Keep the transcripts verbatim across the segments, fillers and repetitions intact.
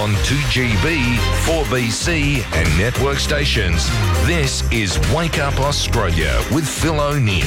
on two G B, four B C and network stations. This is Wake Up Australia with Phil O'Neill.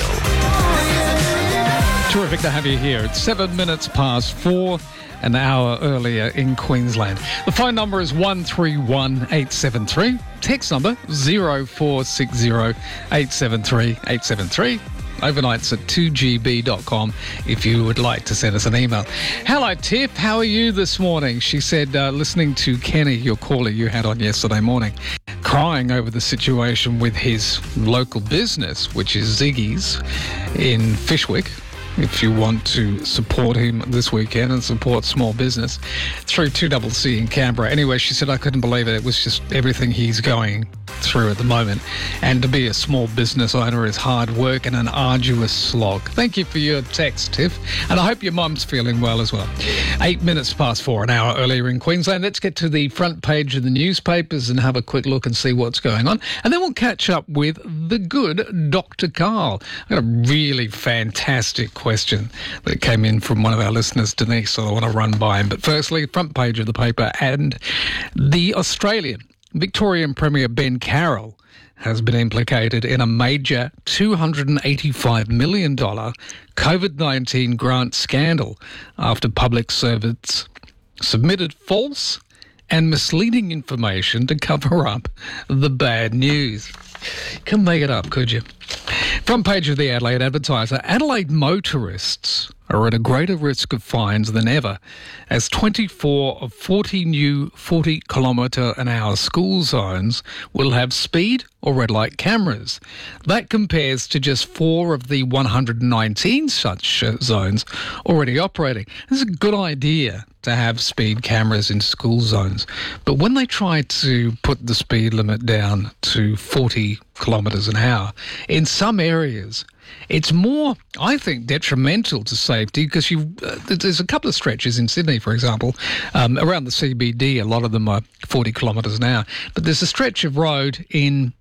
Terrific to have you here. It's seven minutes past four, an hour earlier in Queensland. The phone number is one three one eight seven three. Text number zero four six zero eight seven three eight seven three. Overnights at two G B dot com if you would like to send us an email. Hello, Tiff. How are you this morning? She said, uh, listening to Kenny, your caller you had on yesterday morning, crying over the situation with his local business, which is Ziggy's in Fyshwick. If you want to support him this weekend and support small business through two C C in Canberra. Anyway, she said, I couldn't believe it. It was just everything he's going through at the moment. And to be a small business owner is hard work and an arduous slog. Thank you for your text, Tiff. And I hope your mum's feeling well as well. Eight minutes past four, an hour earlier in Queensland. Let's get to the front page of the newspapers and have a quick look and see what's going on. And then we'll catch up with the good Doctor Carl. I got a really fantastic question that came in from one of our listeners, Denise, so I want to run by him. But firstly, front page of the paper, and the Australian Victorian Premier Ben Carroll has been implicated in a major two hundred eighty-five million dollars COVID nineteen grant scandal after public servants submitted false and misleading information to cover up the bad news. Couldn't make it up, could you? Front page of the Adelaide Advertiser. Adelaide motorists are at a greater risk of fines than ever as twenty-four of forty new forty kilometre an hour school zones will have speed or red light cameras. That compares to just four of the one hundred nineteen such zones already operating. It's a good idea to have speed cameras in school zones, but when they try to put the speed limit down to forty kilometres an hour, in some areas it's more, I think, detrimental to safety because you uh, there's a couple of stretches in Sydney, for example, um, around the C B D. A lot of them are forty kilometres an hour, but there's a stretch of road in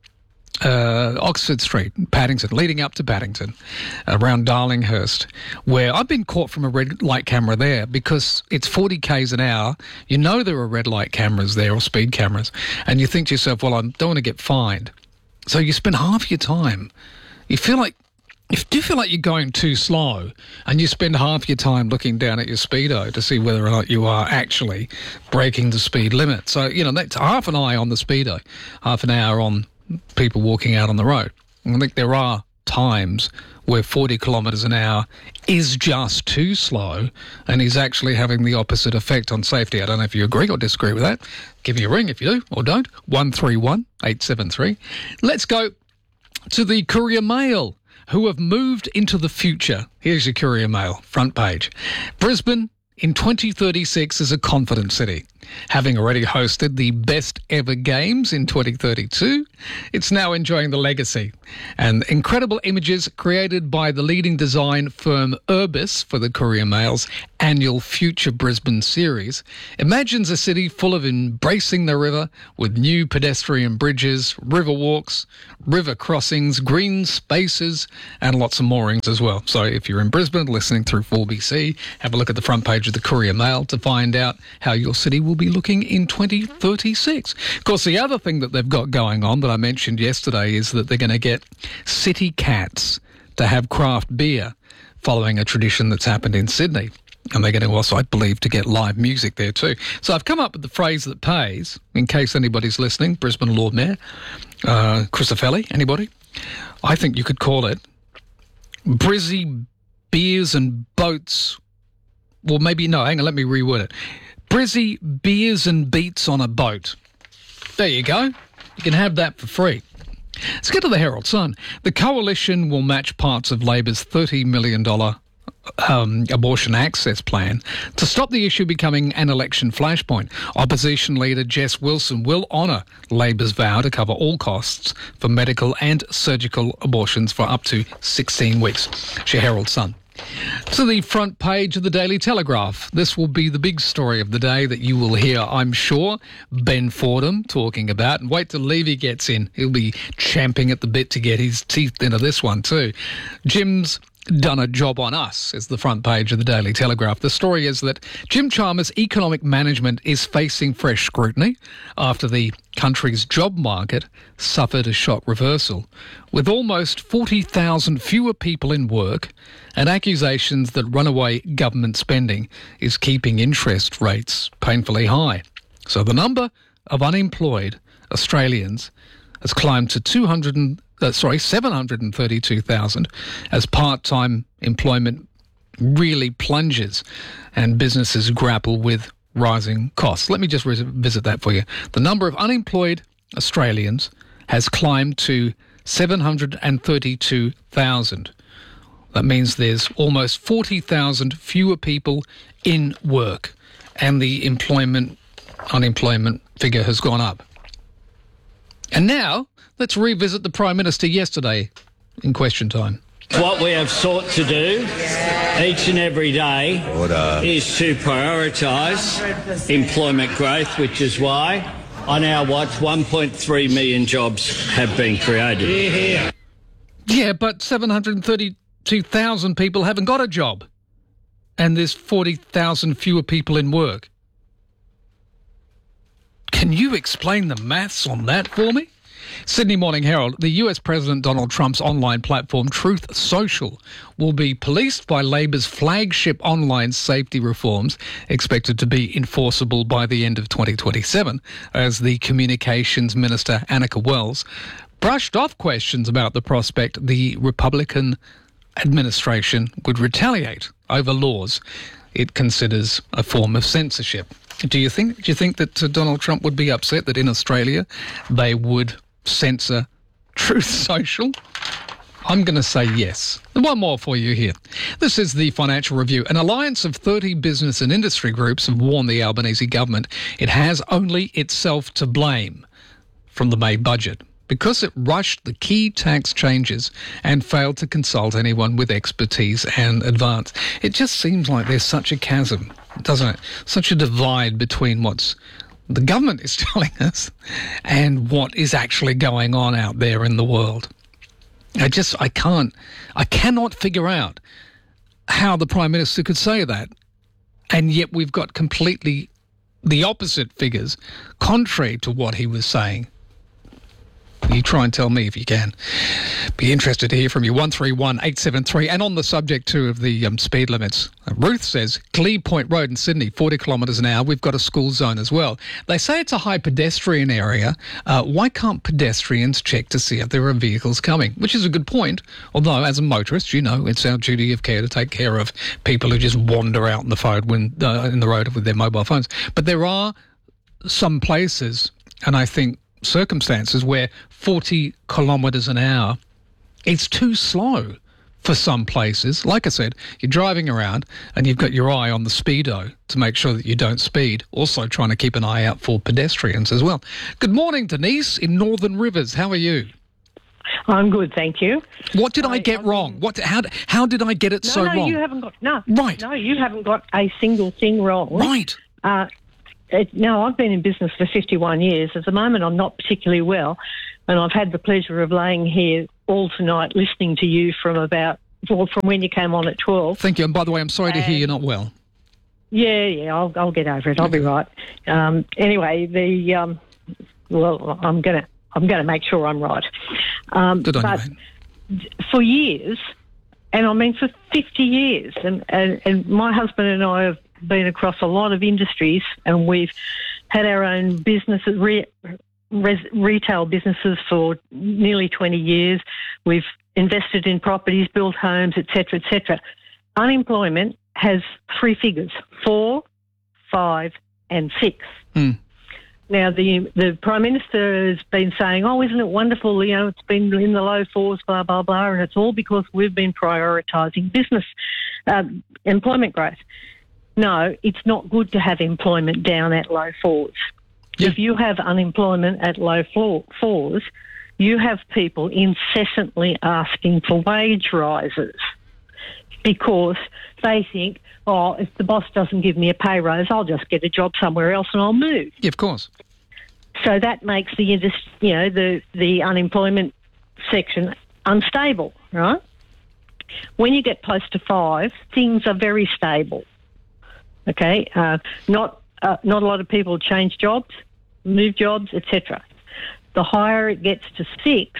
Uh, Oxford Street, Paddington, leading up to Paddington, around Darlinghurst, where I've been caught from a red light camera there because it's forty kays an hour. You know there are red light cameras there or speed cameras, and you think to yourself, well, I don't want to get fined. So you spend half your time. You feel like you do feel like you're going too slow, and you spend half your time looking down at your speedo to see whether or not you are actually breaking the speed limit. So, you know, that's half an eye on the speedo, half an hour on people walking out on the road. I think there are times where forty kilometres an hour is just too slow and is actually having the opposite effect on safety. I don't know if you agree or disagree with that. Give me a ring if you do or don't. one three one eight seven three. Let's go to the Courier Mail, who have moved into the future. Here's your Courier Mail, front page. Brisbane in twenty thirty-six is a confident city. Having already hosted the best ever games in twenty thirty-two, it's now enjoying the legacy and incredible images created by the leading design firm Urbis for the Courier Mail's annual Future Brisbane series imagines a city full of embracing the river with new pedestrian bridges, river walks, river crossings, green spaces and lots of moorings as well. So if you're in Brisbane listening through four B C, have a look at the front page of the Courier Mail to find out how your city will be looking in twenty thirty-six. Of course, the other thing that they've got going on that I mentioned yesterday is that they're going to get city cats to have craft beer following a tradition that's happened in Sydney. And they're going to also, I believe, to get live music there too. So I've come up with the phrase that pays, in case anybody's listening, Brisbane Lord Mayor, uh, Christofelli, anybody? I think you could call it Brizzy Beers and Boats. Well, maybe, no, hang on, let me reword it. Brizzy Beers and Beats on a Boat. There you go. You can have that for free. Let's get to the Herald Sun. The Coalition will match parts of Labor's thirty million dollars Um, abortion access plan to stop the issue becoming an election flashpoint. Opposition leader Jess Wilson will honour Labor's vow to cover all costs for medical and surgical abortions for up to sixteen weeks. Herald Sun. To the front page of the Daily Telegraph. This will be the big story of the day that you will hear, I'm sure, Ben Fordham talking about. And wait till Levy gets in. He'll be champing at the bit to get his teeth into this one too. Jim's done a job on us, is the front page of the Daily Telegraph. The story is that Jim Chalmers' economic management is facing fresh scrutiny after the country's job market suffered a shock reversal, with almost forty thousand fewer people in work and accusations that runaway government spending is keeping interest rates painfully high. So the number of unemployed Australians has climbed to two hundred Uh, sorry, seven hundred thirty-two thousand as part-time employment really plunges and businesses grapple with rising costs. Let me just revisit that for you. The number of unemployed Australians has climbed to seven hundred thirty-two thousand. That means there's almost forty thousand fewer people in work, and the employment unemployment figure has gone up. And now, let's revisit the Prime Minister yesterday in question time. What we have sought to do each and every day Order. is to prioritise employment growth, which is why on our watch one point three million jobs have been created. Yeah, yeah but seven hundred thirty-two thousand people haven't got a job, and there's forty thousand fewer people in work. Can you explain the maths on that for me? Sydney Morning Herald, the U S President Donald Trump's online platform Truth Social will be policed by Labor's flagship online safety reforms, expected to be enforceable by the end of twenty twenty-seven, as the Communications Minister Annika Wells brushed off questions about the prospect the Republican administration would retaliate over laws it considers a form of censorship. Do you think do you think that uh, Donald Trump would be upset that in Australia they would censor Truth Social? I'm going to say yes. And one more for you here. This is the Financial Review. An alliance of thirty business and industry groups have warned the Albanese government it has only itself to blame from the May budget because it rushed the key tax changes and failed to consult anyone with expertise and advance. It just seems like there's such a chasm, doesn't it? Such a divide between what's the government is telling us and what is actually going on out there in the world. I just, I can't, I cannot figure out how the Prime Minister could say that. And yet we've got completely the opposite figures, contrary to what he was saying. You try and tell me if you can. Be interested to hear from you. one three one eight seven three. And on the subject too of the um, speed limits, uh, Ruth says, Glebe Point Road in Sydney, forty kilometres an hour. We've got a school zone as well. They say it's a high pedestrian area. Uh, why can't pedestrians check to see if there are vehicles coming? Which is a good point. Although, as a motorist, you know, it's our duty of care to take care of people who just wander out in the, phone when, uh, in the road with their mobile phones. But there are some places, and I think circumstances, where forty kilometres an hour, it's too slow for some places. Like I said, you're driving around and you've got your eye on the speedo to make sure that you don't speed, also trying to keep an eye out for pedestrians as well. Good morning, Denise in Northern Rivers. How are you? I'm good, thank you. What did I, I get I wrong? mean, what? How? How did I get it no, so no, wrong? No, you haven't got no. Right. No, you haven't got a single thing wrong. Right. Uh, it, now, I've been in business for fifty-one years. At the moment, I'm not particularly well, and I've had the pleasure of laying here all tonight listening to you from about well, from when you came on at twelve. Thank you. And by the way, I'm sorry and, to hear you're not well. Yeah, yeah, I'll I'll get over it. I'll okay. be right. Um, anyway, the um, well, I'm gonna I'm gonna make sure I'm right. Um, Good on but you, mate. For years, and I mean for fifty years, and, and and my husband and I have been across a lot of industries, and we've had our own businesses, re, res, retail businesses for nearly twenty years. We've invested in properties, built homes, et cetera, et cetera. Unemployment has three figures, four, five, and six. Mm. Now, the the Prime Minister has been saying, oh, isn't it wonderful, you know, it's been in the low fours, blah, blah, blah, and it's all because we've been prioritising business, uh, employment growth. No, it's not good to have employment down at low fours. Yeah. If you have unemployment at low floor, fours, you have people incessantly asking for wage rises because they think, oh, if the boss doesn't give me a pay rise, I'll just get a job somewhere else and I'll move. Yeah, of course. So that makes the, you know, the, the unemployment section unstable, right? When you get close to five, things are very stable. Okay, uh, not uh, not a lot of people change jobs, move jobs, et cetera. The higher it gets to six,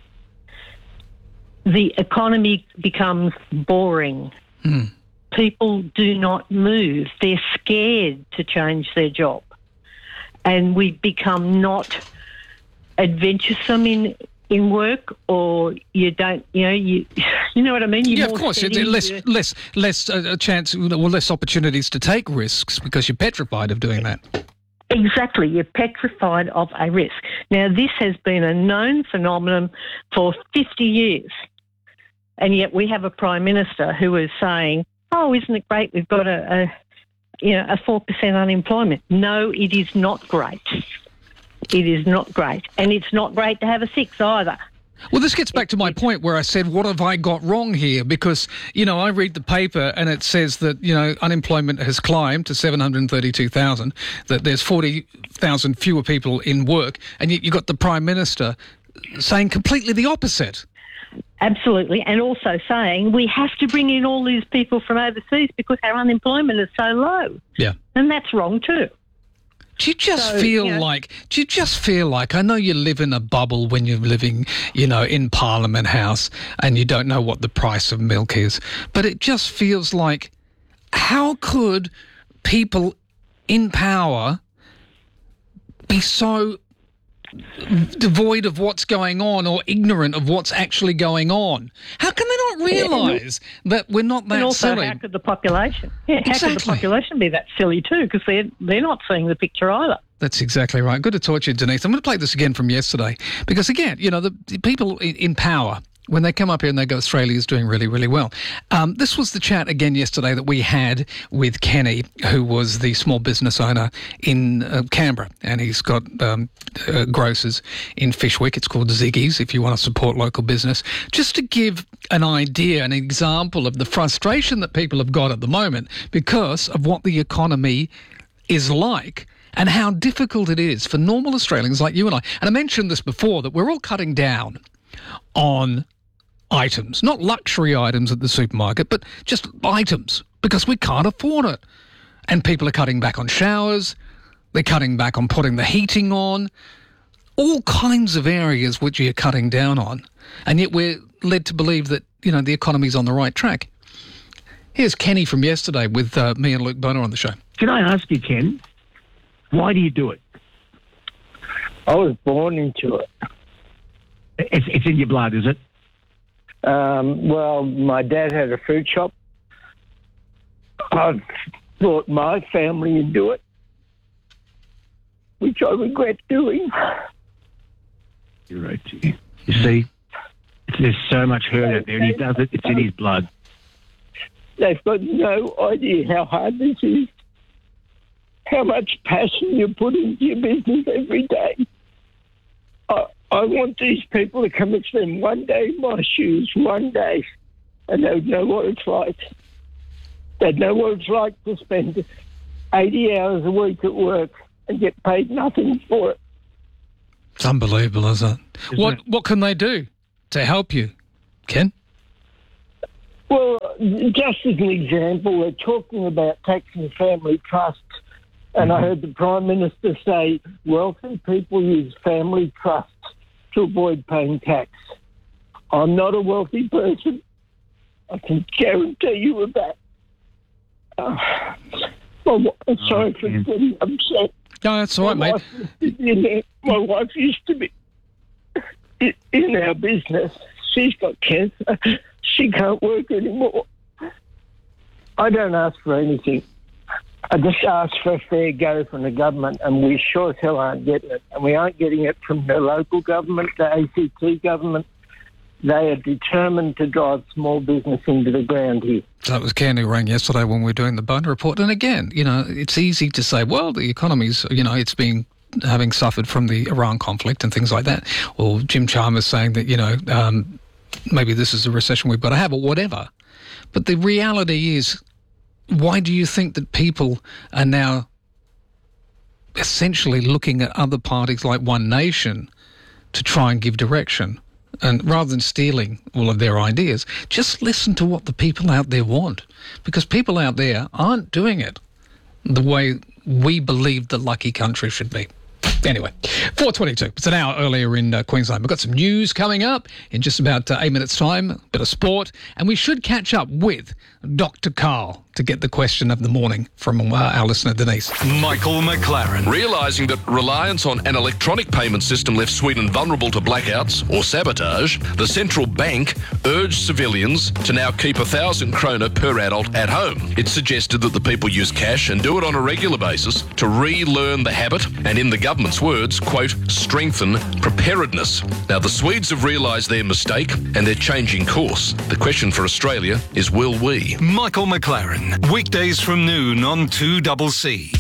the economy becomes boring. Mm. People do not move. They're scared to change their job. And we become not adventuresome in in work, or you don't, you know, you you know what I mean? You're yeah, more of course. steady, Less, you're- less, less uh, a chance, well, less opportunities to take risks because you're petrified of doing that. Exactly. You're petrified of a risk. Now, this has been a known phenomenon for fifty years. And yet we have a Prime Minister who is saying, oh, isn't it great we've got a, a you know, a four percent unemployment. No, it is not great. It is not great. And it's not great to have a six either. Well, this gets back to my point where I said, what have I got wrong here? Because, you know, I read the paper and it says that, you know, unemployment has climbed to seven hundred thirty-two thousand, that there's forty thousand fewer people in work, and yet you've got the Prime Minister saying completely the opposite. Absolutely. And also saying we have to bring in all these people from overseas because our unemployment is so low. Yeah. And that's wrong too. Do you just So, feel you know- like, do you just feel like, I know you live in a bubble when you're living, you know, in Parliament House and you don't know what the price of milk is, but it just feels like, how could people in power be so devoid of what's going on or ignorant of what's actually going on? How can they not realise that we're not that And also, silly? how could the population? Yeah, how could the Exactly. population be that silly too? Because they're they're not seeing the picture either. That's exactly right. Good to talk to you, Denise. I'm going to play this again from yesterday because, again, you know, the, the people in, in power, when they come up here and they go, Australia's doing really, really well. Um, this was the chat again yesterday that we had with Kenny, who was the small business owner in uh, Canberra, and he's got um, uh, grocers in Fishwick. It's called Ziggy's if you want to support local business. Just to give an idea, an example of the frustration that people have got at the moment because of what the economy is like and how difficult it is for normal Australians like you and I. And I mentioned this before, that we're all cutting down on items, not luxury items at the supermarket, but just items because we can't afford it. And people are cutting back on showers, they're cutting back on putting the heating on, all kinds of areas which you're cutting down on. And yet we're led to believe that, you know, the economy's on the right track. Here's Kenny from yesterday with uh, me and Luke Boner on the show. Can I ask you, Ken, why do you do it? I was born into it. It's, it's in your blood, is it? Um, well, my dad had a fruit shop. I brought my family into it, which I regret doing. You're right. You see, there's so much hurt out there, and he does it. It's in his blood. They've got no idea how hard this is, how much passion you put into your business every day. I, I want these people to come and spend one day in my shoes, one day, and they'd know what it's like. They'd know what it's like to spend eighty hours a week at work and get paid nothing for it. It's unbelievable, isn't it? Isn't what it? What can they do to help you, Ken? Well, just as an example, we're talking about taxing family trusts, and I heard the Prime Minister say wealthy people use family trusts to avoid paying tax. I'm not a wealthy person. I can guarantee you of that. Uh, well, I'm sorry for yeah. getting upset. No, that's all right, my, mate. wife used to be in, my wife used to be in, in our business. She's got cancer. She can't work anymore. I don't ask for anything. I just ask for a fair go from the government, and we sure as hell aren't getting it. And we aren't getting it from the local government, the A C T government. They are determined to drive small business into the ground here. So that was Ken who rang yesterday when we were doing the Boner Report. And again, you know, it's easy to say, well, the economy's, you know, it's been having suffered from the Iran conflict and things like that. Or Jim Chalmers saying that, you know, um, maybe this is a recession we've got to have or whatever. But the reality is, why do you think that people are now essentially looking at other parties like One Nation to try and give direction? And rather than stealing all of their ideas, just listen to what the people out there want. Because people out there aren't doing it the way we believe the lucky country should be. Anyway, four twenty-two. It's an hour earlier in uh, Queensland. We've got some news coming up in just about uh, eight minutes' time, a bit of sport, and we should catch up with Doctor Karl to get the question of the morning from uh, our listener, Denise. Michael McLaren. Realising that reliance on an electronic payment system left Sweden vulnerable to blackouts or sabotage, the central bank urged civilians to now keep a thousand krona per adult at home. It suggested that the people use cash and do it on a regular basis to relearn the habit and, in the government's words, quote, strengthen preparedness. Now, the Swedes have realised their mistake and they're changing course. The question for Australia is, will we? Michael McLaren, weekdays from noon on two C C.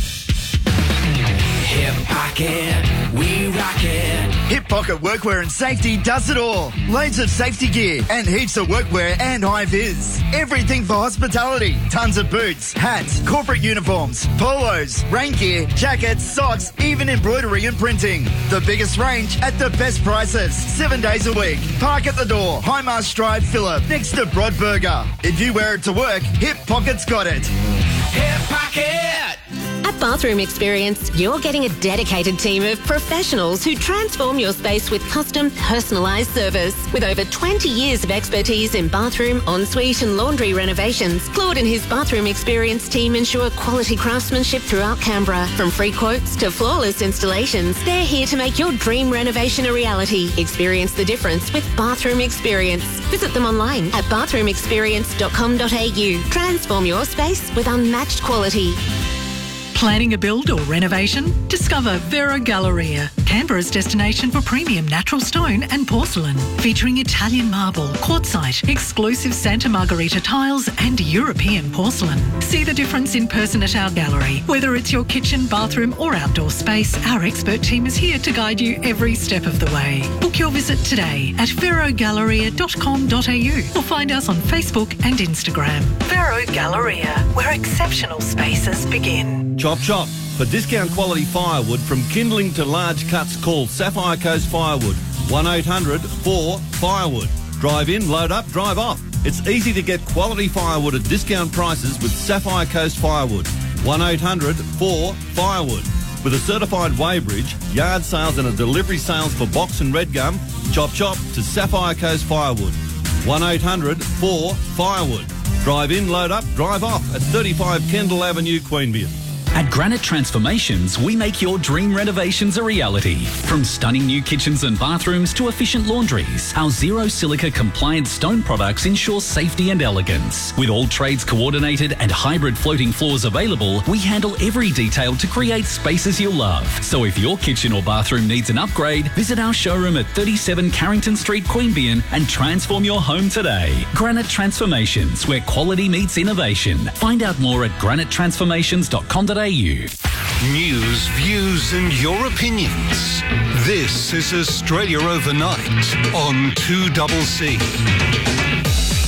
Hip Pocket, we rock it. Hip Pocket Workwear and Safety does it all. Loads of safety gear and heaps of workwear and high-vis. Everything for hospitality. Tons of boots, hats, corporate uniforms, polos, rain gear, jackets, socks, even embroidery and printing. The biggest range at the best prices. Seven days a week. Park at the door. Highmast Drive, Phillip, next to Broadburger. If you wear it to work, Hip Pocket's got it. Hip Pocket! At Bathroom Experience, you're getting a dedicated team of professionals who transform your space with custom, personalised service. With over twenty years of expertise in bathroom, ensuite and laundry renovations, Claude and his Bathroom Experience team ensure quality craftsmanship throughout Canberra. From free quotes to flawless installations, they're here to make your dream renovation a reality. Experience the difference with Bathroom Experience. Visit them online at bathroom experience dot com dot a u. Transform your space with unmatched quality. Planning a build or renovation? Discover Vero Galleria, Canberra's destination for premium natural stone and porcelain, featuring Italian marble, quartzite, exclusive Santa Margherita tiles and European porcelain. See the difference in person at our gallery. Whether it's your kitchen, bathroom or outdoor space, our expert team is here to guide you every step of the way. Book your visit today at vero galleria dot com dot a u or find us on Facebook and Instagram. Vero Galleria, where exceptional spaces begin. Chop Chop. For discount quality firewood from kindling to large cuts, call Sapphire Coast Firewood. one eight hundred four firewood. Drive in, load up, drive off. It's easy to get quality firewood at discount prices with Sapphire Coast Firewood. one eight hundred four firewood. With a certified weighbridge, yard sales and a delivery sales for box and red gum, Chop Chop to Sapphire Coast Firewood. one eight hundred four firewood. Drive in, load up, drive off at thirty-five Kendall Avenue, Queanbeyan. At Granite Transformations, we make your dream renovations a reality. From stunning new kitchens and bathrooms to efficient laundries, our zero silica compliant stone products ensure safety and elegance. With all trades coordinated and hybrid floating floors available, we handle every detail to create spaces you'll love. So if your kitchen or bathroom needs an upgrade, visit our showroom at thirty-seven Carrington Street, Queanbeyan and transform your home today. Granite Transformations, where quality meets innovation. Find out more at granite transformations dot com dot a u. News, views and your opinions. This is Australia Overnight on two C C.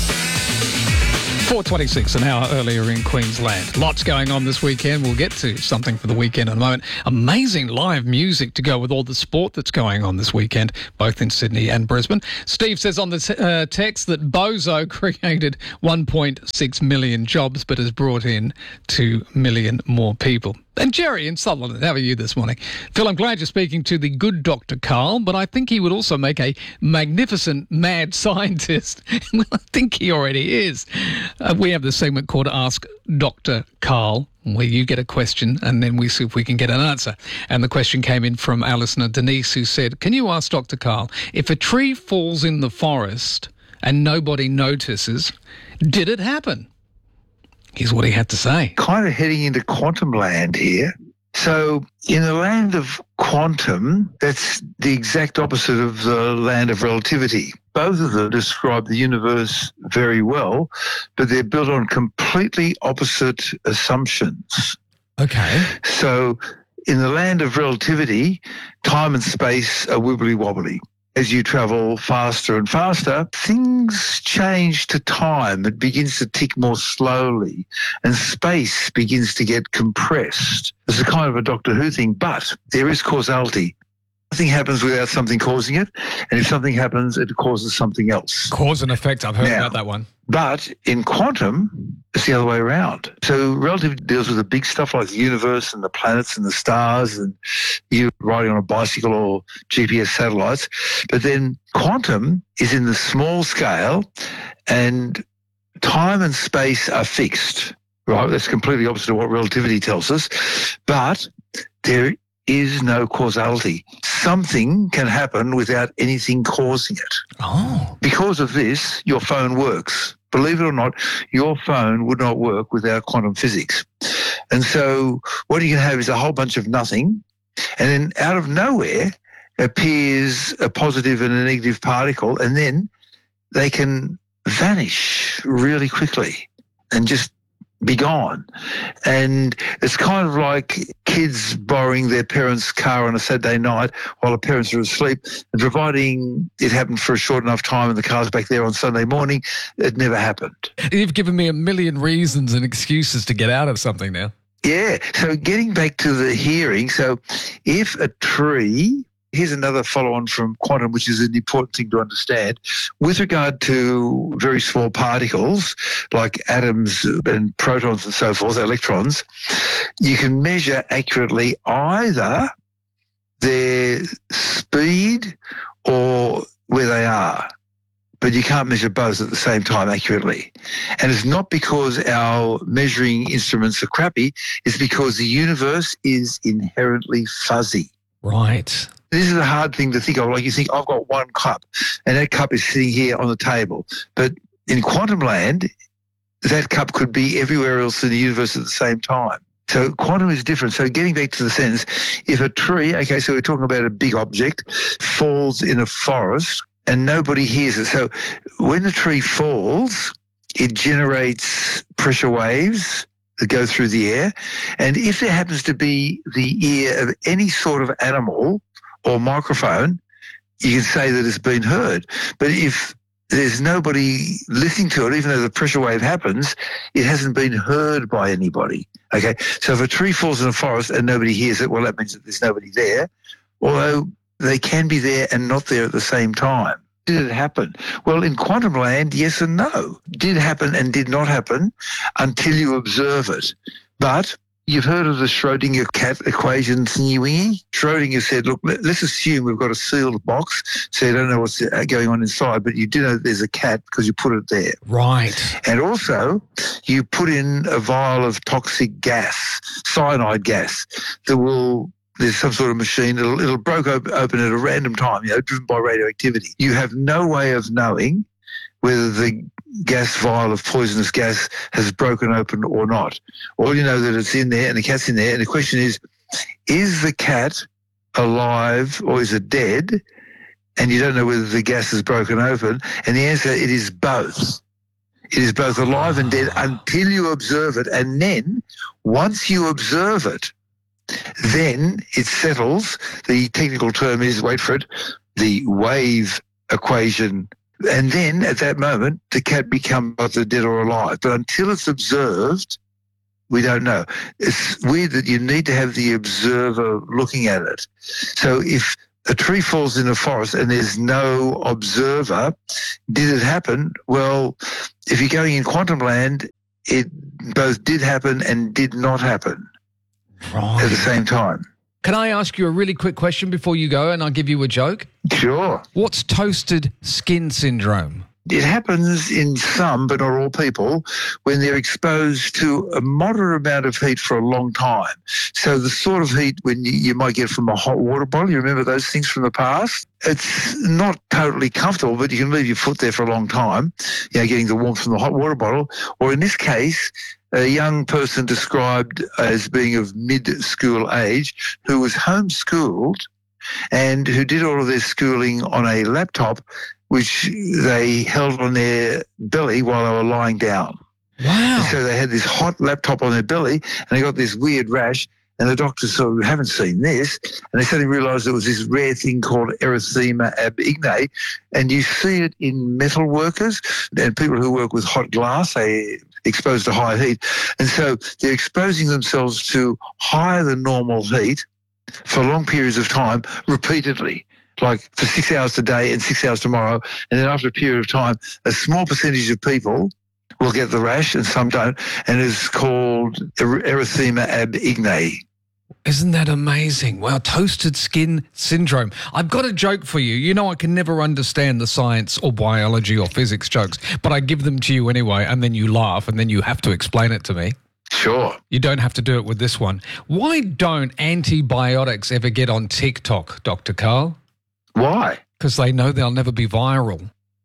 four twenty-six, an hour earlier in Queensland. Lots going on this weekend. We'll get to something for the weekend in a moment. Amazing live music to go with all the sport that's going on this weekend, both in Sydney and Brisbane. Steve says on the t- uh, text that Bozo created one point six million jobs but has brought in two million more people. And Jerry in Sutherland, how are you this morning? Phil, I'm glad you're speaking to the good Doctor Karl, but I think he would also make a magnificent mad scientist. Well, I think he already is. Uh, we have this segment called Ask Doctor Karl, where you get a question and then we see if we can get an answer. And the question came in from our listener, Denise, who said, can you ask Doctor Karl, if a tree falls in the forest and nobody notices, did it happen? Here's what he had to say. Kind of heading into quantum land here. So in the land of quantum, that's the exact opposite of the land of relativity. Both of them describe the universe very well, but they're built on completely opposite assumptions. Okay. So in the land of relativity, time and space are wibbly-wobbly. As you travel faster and faster, things change to time. It begins to tick more slowly, and space begins to get compressed. It's a kind of a Doctor Who thing, but there is causality. Nothing happens without something causing it, and if something happens, it causes something else. Cause and effect, I've heard Now, about that one. But in quantum, it's the other way around. So relativity deals with the big stuff like the universe and the planets and the stars and you riding on a bicycle or G P S satellites. But then quantum is in the small scale, and time and space are fixed, right? That's completely opposite of what relativity tells us. But there is no causality. Something can happen without anything causing it. Oh. Because of this, your phone works. Believe it or not, your phone would not work without quantum physics. And so what you can have is a whole bunch of nothing, and then out of nowhere appears a positive and a negative particle, and then they can vanish really quickly and just be gone. And it's kind of like kids borrowing their parents' car on a Saturday night while the parents are asleep, and providing it happened for a short enough time and the car's back there on Sunday morning, it never happened. You've given me a million reasons and excuses to get out of something now. Yeah. So getting back to the hearing, so if a tree, here's another follow-on from quantum, which is an important thing to understand. With regard to very small particles like atoms and protons and so forth, electrons, you can measure accurately either their speed or where they are, but you can't measure both at the same time accurately. And it's not because our measuring instruments are crappy, it's because the universe is inherently fuzzy. Right. This is a hard thing to think of. Like you think, I've got one cup, and that cup is sitting here on the table. But in quantum land, that cup could be everywhere else in the universe at the same time. So quantum is different. So getting back to the sentence, if a tree, okay, so we're talking about a big object, falls in a forest and nobody hears it. So when the tree falls, it generates pressure waves that go through the air. And if there happens to be the ear of any sort of animal or microphone, you can say that it's been heard. But if there's nobody listening to it, even though the pressure wave happens, it hasn't been heard by anybody. Okay, so if a tree falls in a forest and nobody hears it, well, that means that there's nobody there, although they can be there and not there at the same time. Did it happen? Well, in quantum land, yes and no. Did happen and did not happen until you observe it. But you've heard of the Schrodinger cat equation thingy-wingy? Schrodinger said, look, let's assume we've got a sealed box, so you don't know what's going on inside, but you do know there's a cat because you put it there. Right. And also, you put in a vial of toxic gas, cyanide gas, that will... There's some sort of machine, it'll, it'll broke open, open at a random time, you know, driven by radioactivity. You have no way of knowing whether the gas vial of poisonous gas has broken open or not. All you know that it's in there and the cat's in there, and the question is, is the cat alive or is it dead? And you don't know whether the gas is broken open. And the answer, it is both. It is both alive and dead until you observe it. And then, once you observe it, then it settles. The technical term is, wait for it, the wave equation. And then at that moment, the cat becomes either dead or alive. But until it's observed, we don't know. It's weird that you need to have the observer looking at it. So if a tree falls in a forest and there's no observer, did it happen? Well, if you're going in quantum land, it both did happen and did not happen. Right. At the same time. Can I ask you a really quick question before you go, and I'll give you a joke? Sure. What's toasted skin syndrome? It happens in some, but not all people, when they're exposed to a moderate amount of heat for a long time. So the sort of heat when you, you might get from a hot water bottle, you remember those things from the past? It's not totally comfortable, but you can leave your foot there for a long time, you know, getting the warmth from the hot water bottle. Or in this case, a young person described as being of mid-school age who was homeschooled and who did all of their schooling on a laptop which they held on their belly while they were lying down. Wow. And so they had this hot laptop on their belly and they got this weird rash, and the doctors sort of haven't seen this, and they suddenly realised there was this rare thing called erythema ab igne, and you see it in metal workers and people who work with hot glass. They exposed to high heat, and so they're exposing themselves to higher than normal heat, for long periods of time repeatedly, like for six hours today and six hours tomorrow. And then after a period of time, a small percentage of people will get the rash and some don't. And it's called er- erythema ab ignae. Isn't that amazing? Wow, toasted skin syndrome. I've got a joke for you. You know I can never understand the science or biology or physics jokes, but I give them to you anyway, and then you laugh, and then you have to explain it to me. Sure. You don't have to do it with this one. Why don't antibiotics ever get on TikTok, Doctor Karl? Why? Because they know they'll never be viral.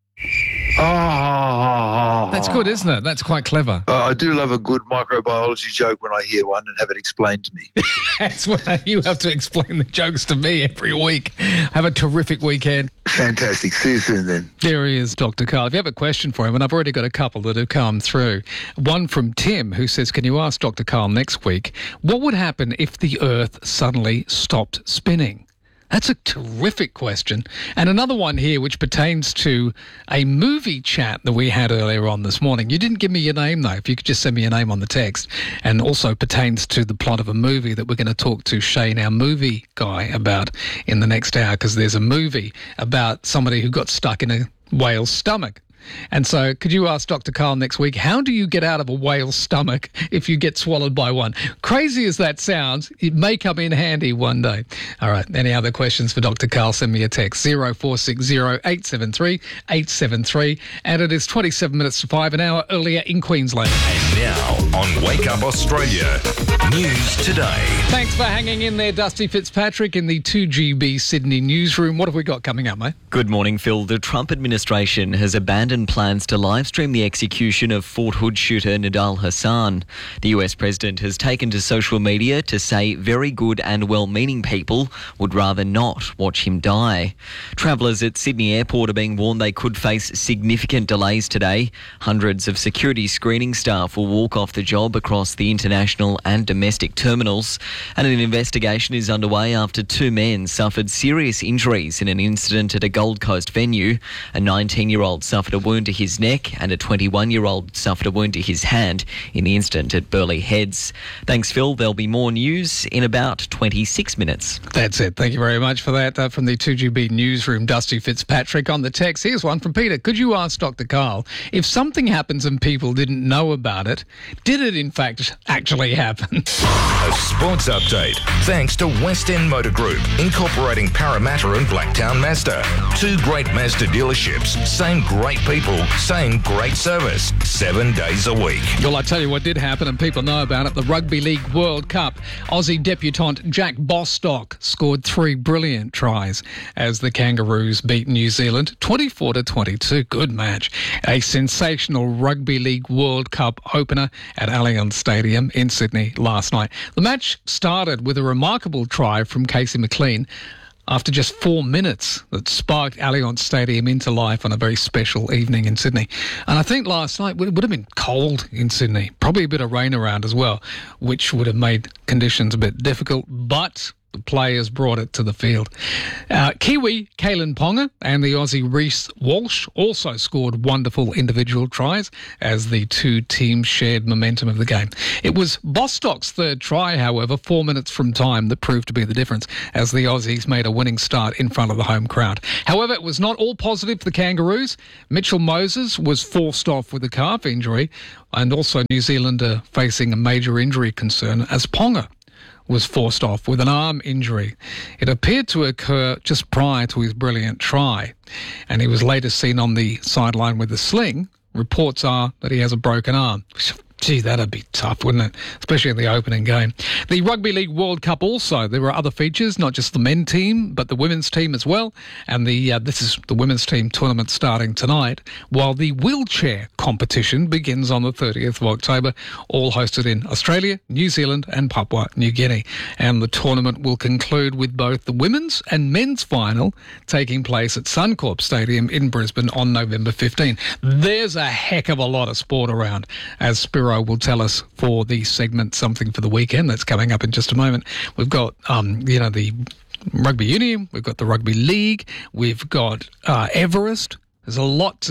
Oh. That's good, isn't it? That's quite clever. Uh, I do love a good microbiology joke when I hear one and have it explained to me. That's why you have to explain the jokes to me every week. Have a terrific weekend. Fantastic. See you soon then. There he is, Doctor Karl. If you have a question for him, and I've already got a couple that have come through. One from Tim, who says, can you ask Doctor Karl next week, what would happen if the Earth suddenly stopped spinning? That's a terrific question. And another one here which pertains to a movie chat that we had earlier on this morning. You didn't give me your name, though. If you could just send me your name on the text. And also pertains to the plot of a movie that we're going to talk to Shane, our movie guy, about in the next hour, because there's a movie about somebody who got stuck in a whale's stomach. And so could you ask Doctor Karl next week, how do you get out of a whale's stomach if you get swallowed by one? Crazy as that sounds, it may come in handy one day. All right, any other questions for Doctor Karl, send me a text, zero four six zero eight seven three eight seven three. And it is twenty-seven minutes to five, an hour earlier in Queensland. And now on Wake Up Australia, News Today. Thanks for hanging in there, Dusty Fitzpatrick in the two G B Sydney newsroom. What have we got coming up, mate? Good morning, Phil. The Trump administration has abandoned plans to live stream the execution of Fort Hood shooter Nidal Hassan. The U S president has taken to social media to say very good and well-meaning people would rather not watch him die. Travellers at Sydney Airport are being warned they could face significant delays today. Hundreds of security screening staff will walk off the job across the international and domestic terminals. And an investigation is underway after two men suffered serious injuries in an incident at a Gold Coast venue. A nineteen-year-old suffered a wound to his neck and a twenty-one-year-old suffered a wound to his hand in the incident at Burleigh Heads. Thanks, Phil. There'll be more news in about twenty-six minutes. That's it. Thank you very much for that. Uh, from the two G B newsroom, Dusty Fitzpatrick on the text. Here's one from Peter. Could you ask Doctor Karl, if something happens and people didn't know about it, did it in fact actually happen? A sports update. Thanks to West End Motor Group, incorporating Parramatta and Blacktown Mazda. Two great Mazda dealerships, same great people, same great service, seven days a week. Well, I tell you what did happen, and people know about it. The Rugby League World Cup. Aussie debutant Jack Bostock scored three brilliant tries as the Kangaroos beat New Zealand twenty-four to twenty-two. Good match. A sensational Rugby League World Cup opener at Allianz Stadium in Sydney last night. The match started with a remarkable try from Casey McLean after just four minutes that sparked Allianz Stadium into life on a very special evening in Sydney. And I think last night it would have been cold in Sydney, probably a bit of rain around as well, which would have made conditions a bit difficult, but the players brought it to the field. Uh, Kiwi Kalen Ponga and the Aussie Reece Walsh also scored wonderful individual tries as the two teams shared momentum of the game. It was Bostock's third try, however, four minutes from time, that proved to be the difference as the Aussies made a winning start in front of the home crowd. However, it was not all positive for the Kangaroos. Mitchell Moses was forced off with a calf injury, and also New Zealand are facing a major injury concern as Ponga was forced off with an arm injury. It appeared to occur just prior to his brilliant try, and he was later seen on the sideline with a sling. Reports are that he has a broken arm. Gee, that'd be tough, wouldn't it? Especially in the opening game. The Rugby League World Cup also, there were other features, not just the men team, but the women's team as well. And the uh, this is the women's team tournament starting tonight, while the wheelchair competition begins on the thirtieth of October, all hosted in Australia, New Zealand and Papua New Guinea. And the tournament will conclude with both the women's and men's final taking place at Suncorp Stadium in Brisbane on November fifteenth. There's a heck of a lot of sport around, as Spiro will tell us for the segment Something for the Weekend that's coming up in just a moment. We've got, um, you know, the Rugby Union, we've got the Rugby League, we've got uh, Everest. There's a lot to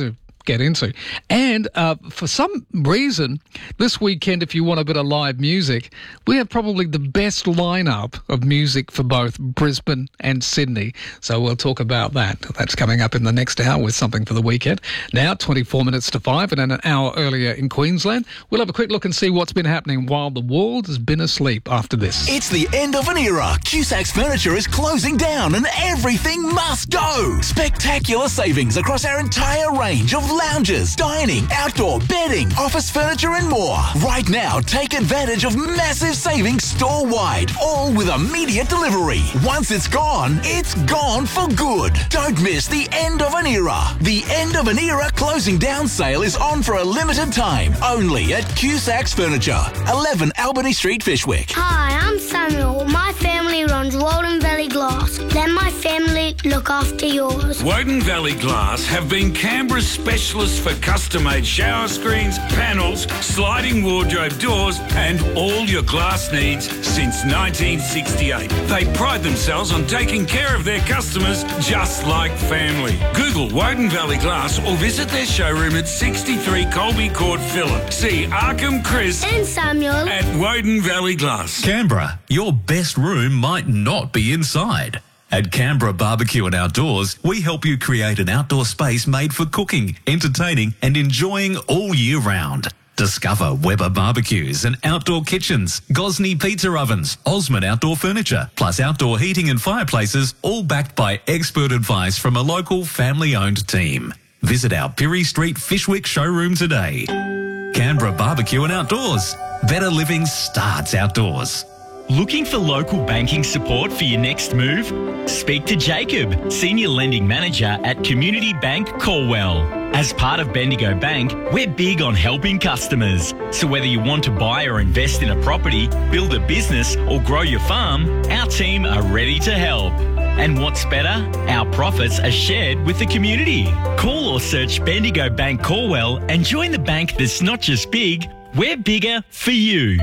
get into. And uh, for some reason, this weekend, if you want a bit of live music, we have probably the best lineup of music for both Brisbane and Sydney. So we'll talk about that. That's coming up in the next hour with something for the weekend. Now, twenty-four minutes to five, and then an hour earlier in Queensland, we'll have a quick look and see what's been happening while the world has been asleep after this. It's the end of an era. Cusac's Furniture is closing down and everything must go. Spectacular savings across our entire range of lounges, dining, outdoor, bedding, office furniture and more. Right now, take advantage of massive savings store-wide, all with immediate delivery. Once it's gone, it's gone for good. Don't miss the end of an era. The end of an era closing down sale is on for a limited time, only at Cusac's Furniture, eleven Albany Street, Fishwick. Hi, I'm Samuel. My family runs Walden Valley Glass. Let my family look after yours. Woden Valley Glass have been Canberra's specialists for custom-made shower screens, panels, sliding wardrobe doors and all your glass needs since nineteen sixty-eight. They pride themselves on taking care of their customers just like family. Google Woden Valley Glass or visit their showroom at sixty-three Colby Court, Phillip. See Arkham, Chris and Samuel at Woden Valley Glass. Canberra, your best room might not be inside. At Canberra Barbecue and Outdoors, we help you create an outdoor space made for cooking, entertaining and enjoying all year round. Discover Weber barbecues and outdoor kitchens, Gosney pizza ovens, Osmond outdoor furniture, plus outdoor heating and fireplaces, all backed by expert advice from a local family-owned team. Visit our Pirie Street Fishwick showroom today. Canberra Barbecue and Outdoors. Better living starts outdoors. Looking for local banking support for your next move? Speak to Jacob, Senior Lending Manager at Community Bank Colwell. As part of Bendigo Bank, we're big on helping customers. So whether you want to buy or invest in a property, build a business or grow your farm, our team are ready to help. And what's better? Our profits are shared with the community. Call or search Bendigo Bank Colwell and join the bank that's not just big, we're bigger for you.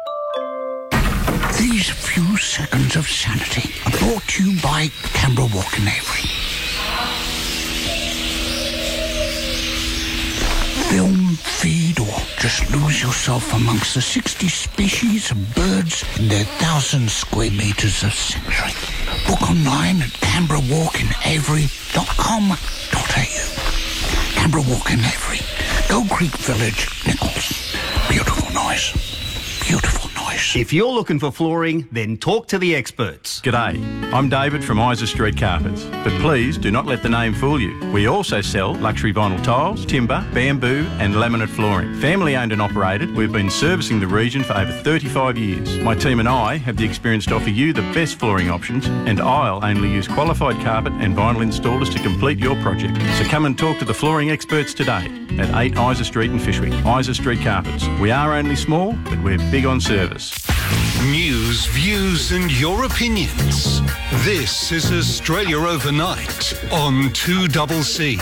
These few seconds of sanity are brought to you by Canberra Walk and Avery. Film, feed, or just lose yourself amongst the sixty species of birds in their thousand square metres of sanctuary. Book online at canberra walk in avery dot com dot a u. Canberra Walk in Avery, Gold Creek Village, Nichols. Beautiful noise. Beautiful noise. If you're looking for flooring, then talk to the experts. G'day, I'm David from Isa Street Carpets, but please do not let the name fool you. We also sell luxury vinyl tiles, timber, bamboo and laminate flooring. Family owned and operated, we've been servicing the region for over thirty-five years. My team and I have the experience to offer you the best flooring options, and I'll only use qualified carpet and vinyl installers to complete your project. So come and talk to the flooring experts today at eight Isa Street in Fishwick. Isa Street Carpets. We are only small, but we're big on service. News, views and your opinions. This is Australia Overnight on two C C.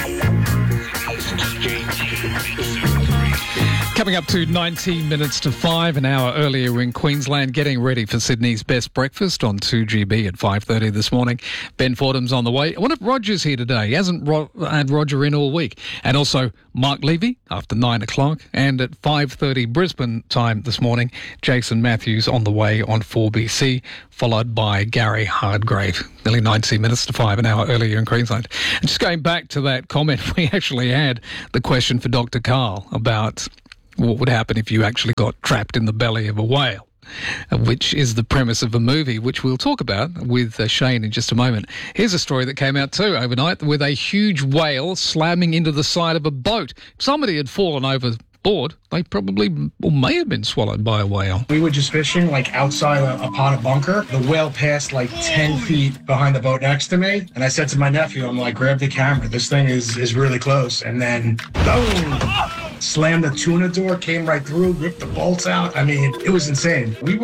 Coming up to nineteen minutes to five, an hour earlier in Queensland, getting ready for Sydney's Best Breakfast on two G B at five thirty this morning. Ben Fordham's on the way. I wonder if Roger's here today. He hasn't ro- had Roger in all week. And also Mark Levy after nine o'clock. And at five thirty Brisbane time this morning, Jason Matthews on the way on four B C, followed by Gary Hardgrave. Nearly nineteen minutes to five, an hour earlier in Queensland. And just going back to that comment, we actually had the question for Doctor Carl about what would happen if you actually got trapped in the belly of a whale, which is the premise of a movie, which we'll talk about with uh, Shane in just a moment. Here's a story that came out too overnight with a huge whale slamming into the side of a boat. If somebody had fallen overboard, they probably or may have been swallowed by a whale. We were just fishing like outside a, a pot of bunker. The whale passed like ten feet behind the boat next to me. And I said to my nephew, I'm like, grab the camera. This thing is, is really close. And then boom! Slammed the tuna door, came right through, ripped the bolts out. I mean, it was insane. We were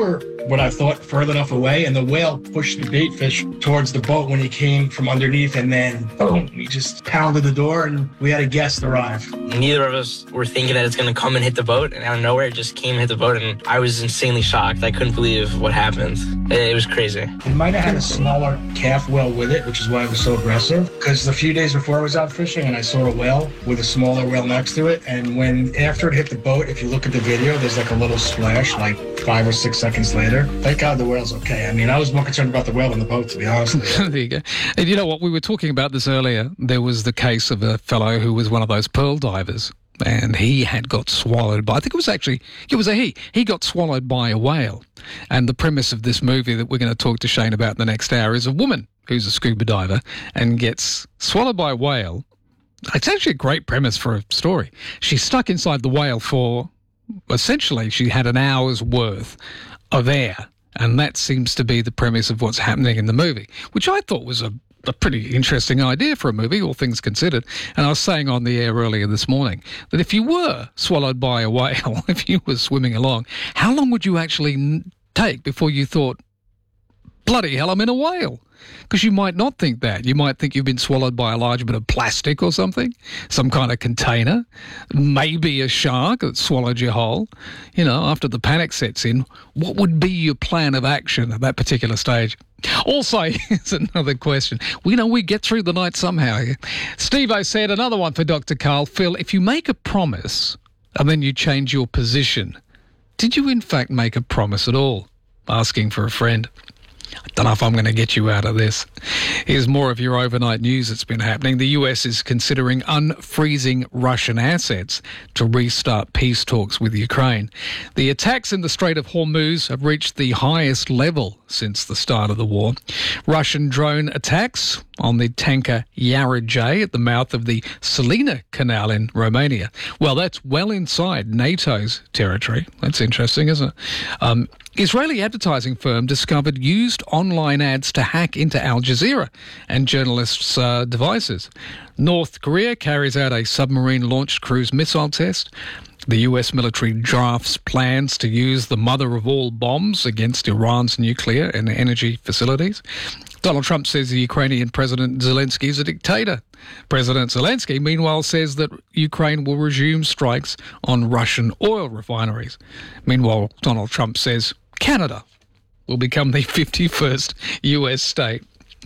what I thought further enough away, and the whale pushed the bait fish towards the boat when he came from underneath, and then boom, he just pounded the door, and we had a guest arrive. Neither of us were thinking that it's going to come and hit the boat, and out of nowhere, it just came and hit the boat, and I was insanely shocked. I couldn't believe what happened. It was crazy. It might have had a smaller calf whale with it, which is why it was so aggressive, because a few days before I was out fishing, and I saw a whale with a smaller whale next to it, and when after it hit the boat, if you look at the video, there's like a little splash, like five or six seconds later. Thank God the whale's okay. I mean, I was more concerned about the whale than the boat, to be honest with you. There you go. And you know what? We were talking about this earlier. There was the case of a fellow who was one of those pearl divers, and he had got swallowed by, I think it was actually, it was a he. He got swallowed by a whale. And the premise of this movie that we're going to talk to Shane about in the next hour is a woman who's a scuba diver and gets swallowed by a whale. It's actually a great premise for a story. She's stuck inside the whale for, essentially, she had an hour's worth of air. And that seems to be the premise of what's happening in the movie, which I thought was a, a pretty interesting idea for a movie, all things considered. And I was saying on the air earlier this morning that if you were swallowed by a whale, if you were swimming along, how long would you actually n- take before you thought, bloody hell, I'm in a whale? Because you might not think that. You might think you've been swallowed by a large bit of plastic or something, some kind of container, maybe a shark that swallowed you whole. You know, after the panic sets in, what would be your plan of action at that particular stage? Also, here's another question. We know we get through the night somehow. Steve-O said, another one for Doctor Carl. Phil, if you make a promise and then you change your position, did you in fact make a promise at all? Asking for a friend. I don't know if I'm going to get you out of this. Here's more of your overnight news that's been happening. The U S is considering unfreezing Russian assets to restart peace talks with Ukraine. The attacks in the Strait of Hormuz have reached the highest level since the start of the war. Russian drone attacks on the tanker Yara J at the mouth of the Salina Canal in Romania. Well, that's well inside NATO's territory. That's interesting, isn't it? Um, Israeli advertising firm discovered used online ads to hack into Al Jazeera and journalists' uh, devices. North Korea carries out a submarine-launched cruise missile test. The U S military drafts plans to use the mother of all bombs against Iran's nuclear and energy facilities. Donald Trump says the Ukrainian President Zelensky is a dictator. President Zelensky, meanwhile, says that Ukraine will resume strikes on Russian oil refineries. Meanwhile, Donald Trump says Canada will become the fifty-first U S state.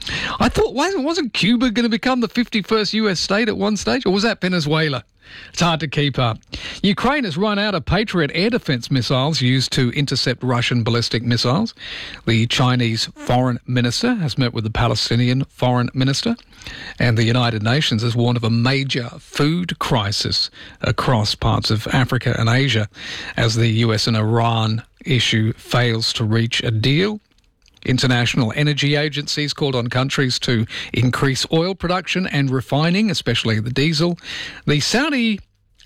I thought, wasn't Cuba going to become the fifty-first U S state at one stage? Or was that Venezuela? It's hard to keep up. Ukraine has run out of Patriot air defense missiles used to intercept Russian ballistic missiles. The Chinese foreign minister has met with the Palestinian foreign minister, and the United Nations has warned of a major food crisis across parts of Africa and Asia as the U S and Iran issue fails to reach a deal. International energy agencies called on countries to increase oil production and refining, especially the diesel. The Saudi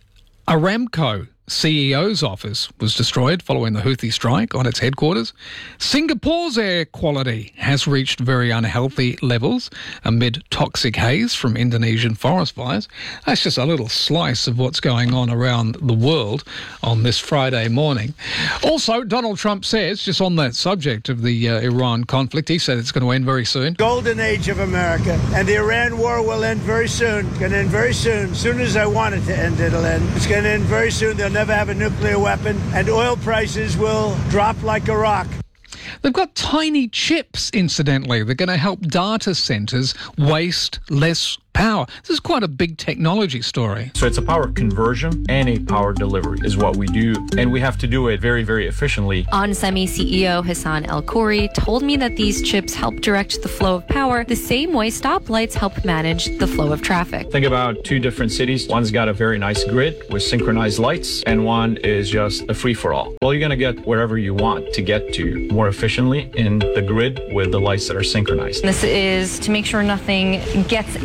Aramco C E O's office was destroyed following the Houthi strike on its headquarters. Singapore's air quality has reached very unhealthy levels amid toxic haze from Indonesian forest fires. That's just a little slice of what's going on around the world on this Friday morning. Also, Donald Trump says, just on that subject of the uh, Iran conflict, he said it's going to end very soon. Golden age of America, and the Iran war will end very soon. It's going to end very soon. As soon as I want it to end, it'll end. It's going to end very soon. They'll never have a nuclear weapon, and oil prices will drop like a rock. They've got tiny chips, incidentally. They're going to help data centres waste less power. This is quite a big technology story. So it's a power conversion and a power delivery is what we do, and we have to do it very, very efficiently. onsemi C E O Hassan El-Khoury told me that these chips help direct the flow of power the same way stoplights help manage the flow of traffic. Think about two different cities. One's got a very nice grid with synchronized lights, and one is just a free-for-all. Well, you're going to get wherever you want to get to more efficiently in the grid with the lights that are synchronized. This is to make sure nothing gets in the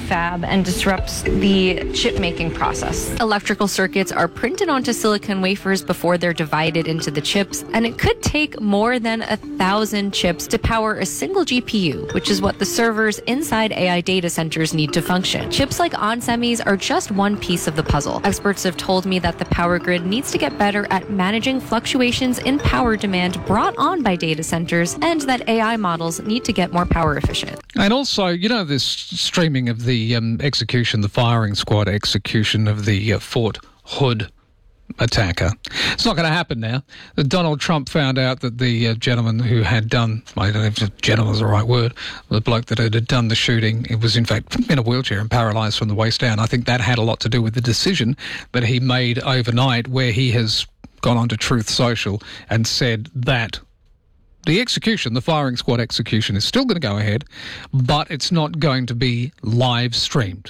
fab and disrupts the chip making process. Electrical circuits are printed onto silicon wafers before they're divided into the chips, and it could take more than a thousand chips to power a single G P U, which is what the servers inside A I data centers need to function. Chips like onsemi's are just one piece of the puzzle. Experts have told me that the power grid needs to get better at managing fluctuations in power demand brought on by data centers, and that A I models need to get more power efficient. And also, you know, this streaming of the um, execution, the firing squad execution of the uh, Fort Hood attacker. It's not going to happen now. Donald Trump found out that the uh, gentleman who had done, I don't know if gentleman is the right word, the bloke that had done the shooting, it was in fact in a wheelchair and paralysed from the waist down. I think that had a lot to do with the decision that he made overnight, where he has gone onto Truth Social and said that the execution, the firing squad execution, is still going to go ahead, but it's not going to be live streamed.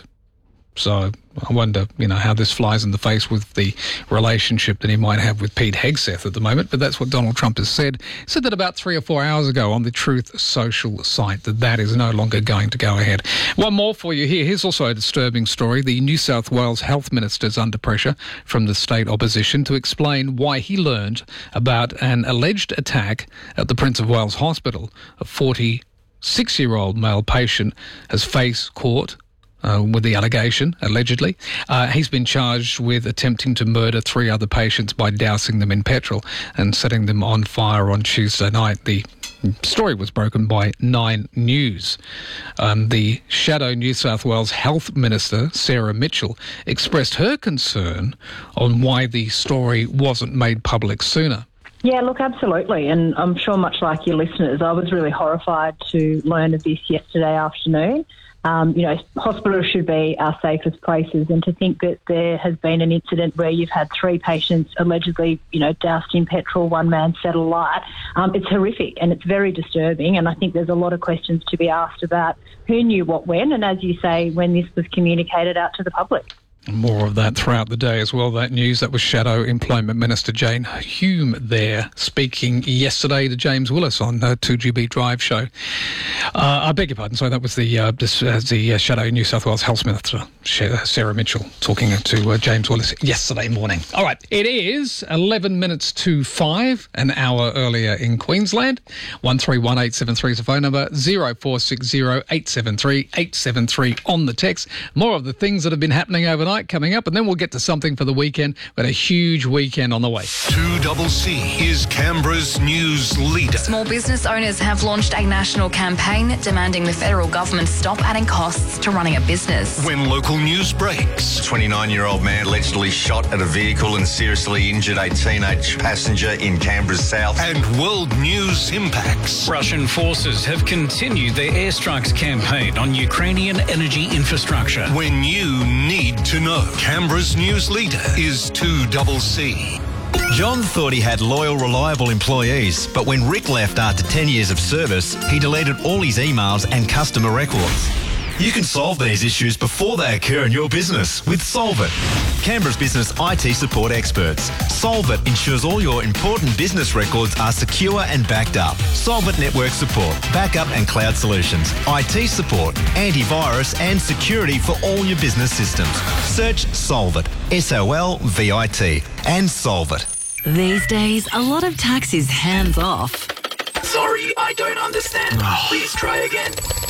So I wonder, you know, how this flies in the face with the relationship that he might have with Pete Hegseth at the moment. But that's what Donald Trump has said. He said that about three or four hours ago on the Truth Social site, that that is no longer going to go ahead. One more for you here. Here's also a disturbing story. The New South Wales Health Minister is under pressure from the state opposition to explain why he learned about an alleged attack at the Prince of Wales Hospital. A forty-six-year-old male patient has faced court Uh, with the allegation, allegedly. Uh, he's been charged with attempting to murder three other patients by dousing them in petrol and setting them on fire on Tuesday night. The story was broken by Nine News. Um, the shadow New South Wales Health Minister, Sarah Mitchell, expressed her concern on why the story wasn't made public sooner. Yeah, look, absolutely. And I'm sure much like your listeners, I was really horrified to learn of this yesterday afternoon. Um, you know, hospitals should be our safest places, and to think that there has been an incident where you've had three patients allegedly, you know, doused in petrol, one man set alight, um, it's horrific and it's very disturbing. And I think there's a lot of questions to be asked about who knew what when, and as you say, when this was communicated out to the public. More of that throughout the day as well, that news. That was Shadow Employment Minister Jane Hume there, speaking yesterday to James Willis on the two G B Drive show. Uh, I beg your pardon, sorry, that was the uh, this, uh, the uh, Shadow New South Wales Health Minister, Sarah Mitchell, talking to uh, James Willis yesterday morning. All right, it is eleven minutes to five, an hour earlier in Queensland. one three one eight seven three is the phone number, zero four six zero eight seven three eight seven three on the text. More of the things that have been happening overnight coming up, and then we'll get to something for the weekend, but a huge weekend on the way. two C C is Canberra's news leader. Small business owners have launched a national campaign demanding the federal government stop adding costs to running a business. When local news breaks. twenty-nine-year-old man allegedly shot at a vehicle and seriously injured a teenage passenger in Canberra's south. And world news impacts. Russian forces have continued their airstrikes campaign on Ukrainian energy infrastructure. When you need to know. Canberra's news leader is two C C. John thought he had loyal, reliable employees, but when Rick left after ten years of service, he deleted all his emails and customer records. You can solve these issues before they occur in your business with Solvit, Canberra's business I T support experts. Solvit ensures all your important business records are secure and backed up. Solvit network support, backup and cloud solutions, I T support, antivirus and security for all your business systems. Search Solvit, S O L V I T, and Solvit. These days, a lot of tax is hands off. Sorry, I don't understand. Please try again.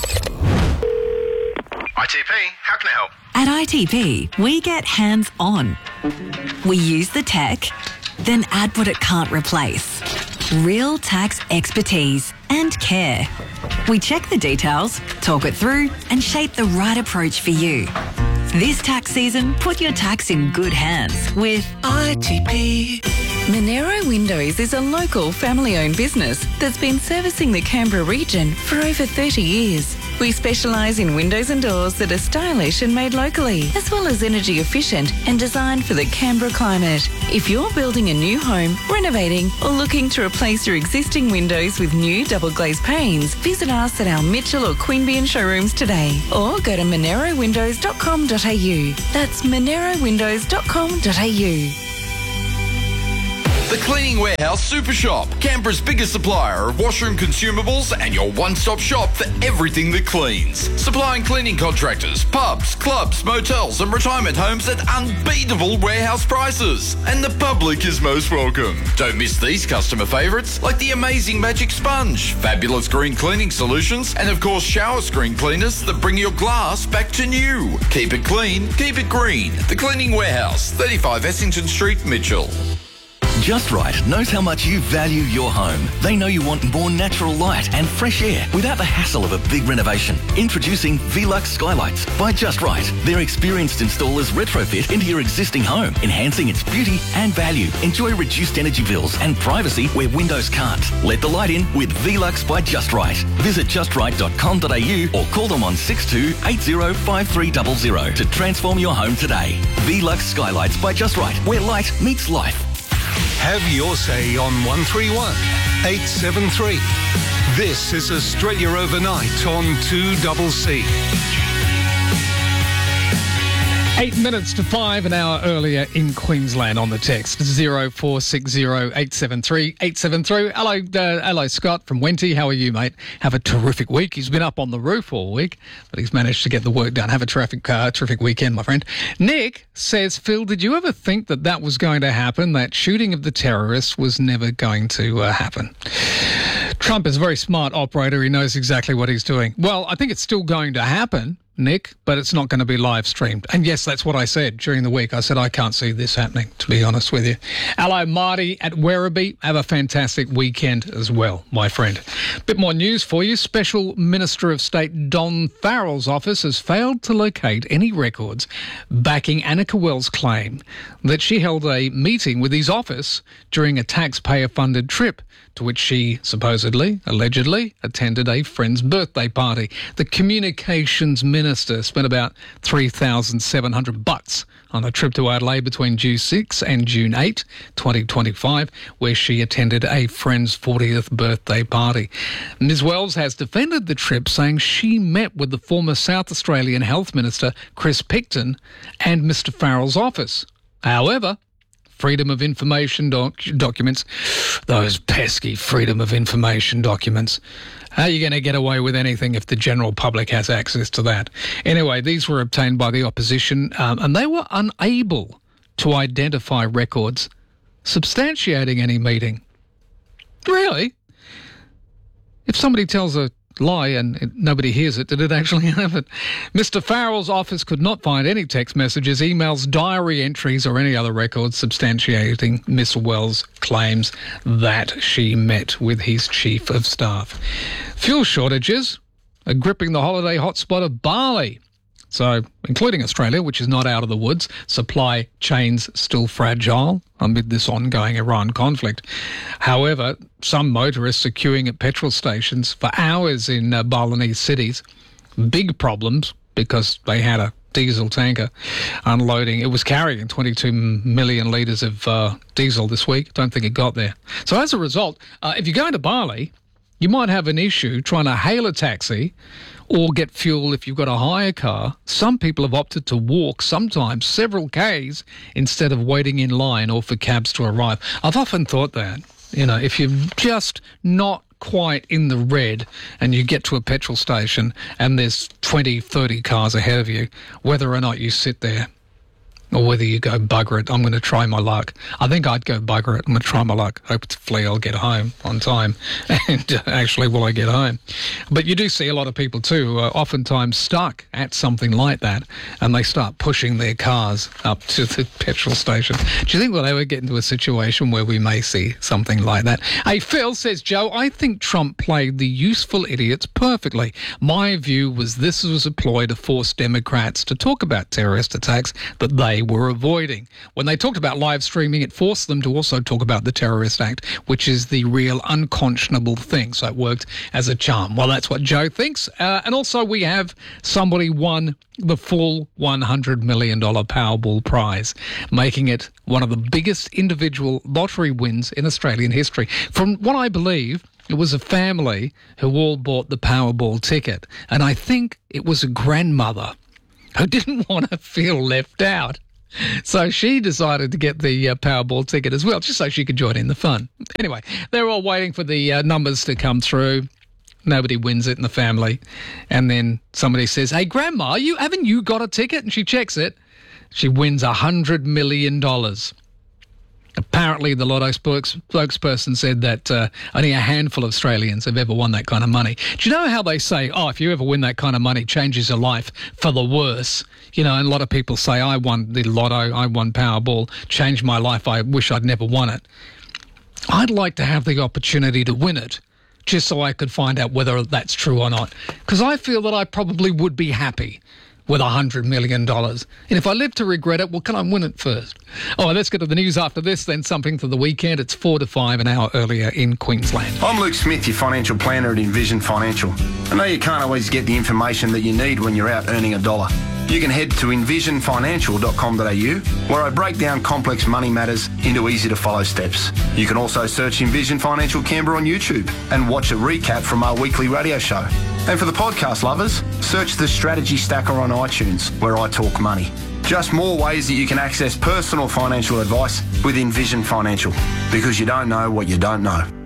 I T P, how can I help? At I T P, we get hands-on. We use the tech, then add what it can't replace. Real tax expertise and care. We check the details, talk it through, and shape the right approach for you. This tax season, put your tax in good hands with I T P. Monero Windows is a local family-owned business that's been servicing the Canberra region for over thirty years. We specialise in windows and doors that are stylish and made locally, as well as energy efficient and designed for the Canberra climate. If you're building a new home, renovating, or looking to replace your existing windows with new double glazed panes, visit us at our Mitchell or Queanbeyan showrooms today, or go to monero windows dot com dot a u. That's monero windows dot com dot a u. The Cleaning Warehouse Super Shop, Canberra's biggest supplier of washroom consumables and your one-stop shop for everything that cleans. Supplying cleaning contractors, pubs, clubs, motels and retirement homes at unbeatable warehouse prices. And the public is most welcome. Don't miss these customer favourites like the amazing Magic Sponge, fabulous green cleaning solutions and of course shower screen cleaners that bring your glass back to new. Keep it clean, keep it green. The Cleaning Warehouse, thirty-five Essington Street, Mitchell. Just Right knows how much you value your home. They know you want more natural light and fresh air without the hassle of a big renovation. Introducing Velux Skylights by Just Right. Their experienced installers retrofit into your existing home, enhancing its beauty and value. Enjoy reduced energy bills and privacy where windows can't. Let the light in with Velux by Just Right. Visit just right dot com dot a u or call them on six two eight zero five three zero zero to transform your home today. Velux Skylights by Just Right, where light meets life. Have your say on one three one eight seven three. This is Australia Overnight on two C C. Eight minutes to five, an hour earlier in Queensland on the text. zero four six zero eight seven three eight seven three. Hello, uh, hello, Scott from Wenty. How are you, mate? Have a terrific week. He's been up on the roof all week, but he's managed to get the work done. Have a terrific, uh, terrific weekend, my friend. Nick says, Phil, did you ever think that that was going to happen? That shooting of the terrorists was never going to uh, happen? Trump is a very smart operator. He knows exactly what he's doing. Well, I think it's still going to happen, Nick, but it's not going to be live streamed. And yes, that's what I said during the week. I said, I can't see this happening, to be honest with you. Hello, Marty at Werribee. Have a fantastic weekend as well, my friend. Bit more news for you. Special Minister of State Don Farrell's office has failed to locate any records backing Annika Wells' claim that she held a meeting with his office during a taxpayer-funded trip to which she supposedly, allegedly, attended a friend's birthday party. The communications minister spent about three thousand seven hundred bucks on a trip to Adelaide between June sixth and June eighth, twenty twenty-five, where she attended a friend's fortieth birthday party. Miz Wells has defended the trip, saying she met with the former South Australian Health Minister, Chris Picton, and Mister Farrell's office. However, Freedom of Information doc- documents, those pesky Freedom of Information documents. How are you going to get away with anything if the general public has access to that? Anyway, these were obtained by the opposition, um, and they were unable to identify records substantiating any meeting. Really? If somebody tells a lie and it, nobody hears it, did it actually happen? Mister Farrell's office could not find any text messages, emails, diary entries or any other records substantiating Miss Wells' claims that she met with his chief of staff. Fuel shortages are gripping the holiday hotspot of Bali. So, including Australia, which is not out of the woods, supply chains still fragile amid this ongoing Iran conflict. However, some motorists are queuing at petrol stations for hours in uh, Balinese cities. Big problems because they had a diesel tanker unloading. It was carrying twenty-two million litres of uh, diesel this week. Don't think it got there. So as a result, uh, if you're going to Bali, you might have an issue trying to hail a taxi or get fuel if you've got a hire car. Some people have opted to walk, sometimes several Ks, instead of waiting in line or for cabs to arrive. I've often thought that, you know, if you're just not quite in the red and you get to a petrol station and there's twenty, thirty cars ahead of you, whether or not you sit there or whether you go, bugger it, I'm going to try my luck. I think I'd go, bugger it, I'm going to try my luck. Hopefully I'll get home on time. And uh, actually, will I get home? But you do see a lot of people too who are oftentimes stuck at something like that, and they start pushing their cars up to the petrol station. Do you think we'll ever get into a situation where we may see something like that? Hey, Phil, says Joe, I think Trump played the useful idiots perfectly. My view was this was a ploy to force Democrats to talk about terrorist attacks that they were avoiding. When they talked about live streaming, it forced them to also talk about the Terrorist Act, which is the real unconscionable thing. So it worked as a charm. Well, that's what Joe thinks. Uh, and also we have somebody won the full one hundred million dollars Powerball prize, making it one of the biggest individual lottery wins in Australian history. From what I believe, it was a family who all bought the Powerball ticket. And I think it was a grandmother who didn't want to feel left out. So she decided to get the uh, Powerball ticket as well, just so she could join in the fun. Anyway, they're all waiting for the uh, numbers to come through. Nobody wins it in the family. And then somebody says, hey, Grandma, you haven't you got a ticket? And she checks it. She wins one hundred million dollars. Apparently, the Lotto spokes- spokesperson said that uh, only a handful of Australians have ever won that kind of money. Do you know how they say, oh, if you ever win that kind of money, it changes your life for the worse? You know, and a lot of people say, I won the Lotto, I won Powerball, changed my life, I wish I'd never won it. I'd like to have the opportunity to win it, just so I could find out whether that's true or not. Because I feel that I probably would be happy with one hundred million dollars. And if I live to regret it, well, can I win it first? Oh, let's get to the news after this, then something for the weekend. It's four to five, an hour earlier in Queensland. I'm Luke Smith, your financial planner at Envision Financial. I know you can't always get the information that you need when you're out earning a dollar. You can head to envision financial dot com dot a u, where I break down complex money matters into easy-to-follow steps. You can also search Envision Financial Canberra on YouTube and watch a recap from our weekly radio show. And for the podcast lovers, search the Strategy Stacker on iTunes, where I talk money. Just more ways that you can access personal financial advice with Envision Financial, because you don't know what you don't know.